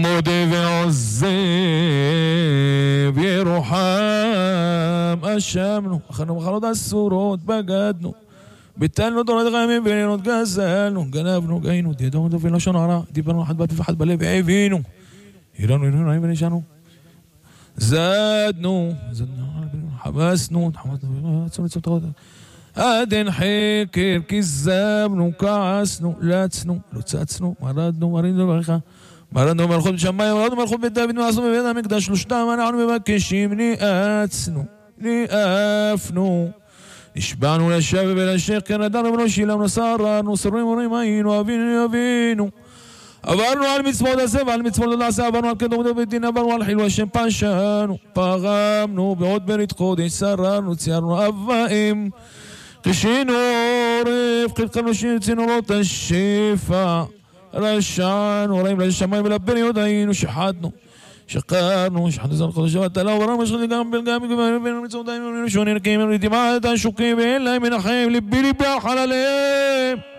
מודה ועוזב ירוחם. אשמנו, אכלנו מחלות אסורות, בגדנו, ביטלנו תורת חיימים ולילות, גזלנו, גנבנו, גיינו, דידנו דופינו לשון הרע, דיברנו אחד בפה ואחד בלב, והבינו, הירנו נעים ונשנו, זדנו, חבסנו, עד אין חקר, כזבנו, כעסנו, לצנו, לוצצנו, מרדנו, מרינו בריחה, מרדנו מלכות בשמיים, מרדנו מלכות בית דוד, ועשנו בבית המקדש, שלושתם אנחנו מבקשים, ניאצנו, ניאפנו, נשבענו לשב ולשך, כן נדרנו ולא שילמנו, שררנו, שרים ורים היינו, אבינו, עברנו על מצוות עשה ועל מצוות לא נעשה, עברנו על קדום דוד דין, עברנו על חילול השם, פשענו, פרמנו, בעוד ברית קודש, שררנו, ציירנו אבאים, קשינו עורף, חלקנו צינורות השפע, רשענו, רעים לשמיים ולפריות היינו, שחטנו, שקרנו, שחטנו זמן חודש ובטלה, וברם משחתי גם בלגם, ובין מצוות היינו, שונים נקיים, ונתימה את השוקים, ואין להם מנחם, ליבי על חלליהם.